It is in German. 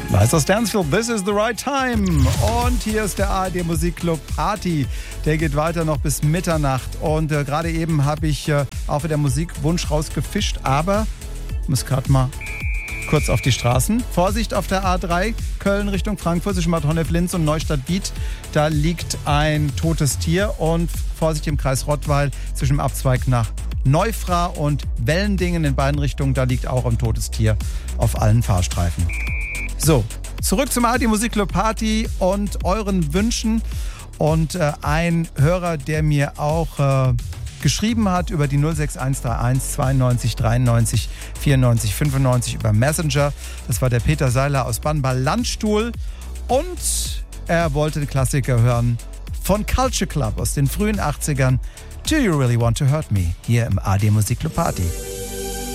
Lights aus Danceville, this is the right time. Und hier ist der ARD Musikclub Party. Der geht weiter noch bis Mitternacht. Und gerade eben habe ich auch wieder Musikwunsch rausgefischt. Aber ich muss gerade mal kurz auf die Straßen. Vorsicht auf der A3, Köln Richtung Frankfurt, zwischen Bad Honnef-Linz und Neustadt-Biet. Da liegt ein totes Tier. Und Vorsicht im Kreis Rottweil zwischen dem Abzweig nach Neufra und Wellendingen in beiden Richtungen. Da liegt auch ein totes Tier auf allen Fahrstreifen. So, zurück zum ARD Musikclub Party und euren Wünschen. Und ein Hörer, der mir auch geschrieben hat über die 06131 92 93 94 95 über Messenger. Das war der Peter Seiler aus Bannball-Landstuhl. Und er wollte den Klassiker hören von Culture Club aus den frühen 80ern. Do You Really Want to Hurt Me? Hier im ARD Musikclub Party.